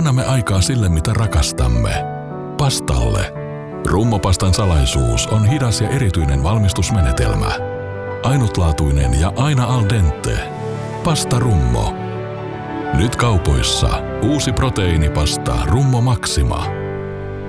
Annamme aikaa sille, mitä rakastamme. Pastalle. Rummopastan salaisuus on hidas ja erityinen valmistusmenetelmä. Ainutlaatuinen ja aina al dente. Pasta Rummo. Nyt kaupoissa uusi proteiinipasta Rummo Maxima.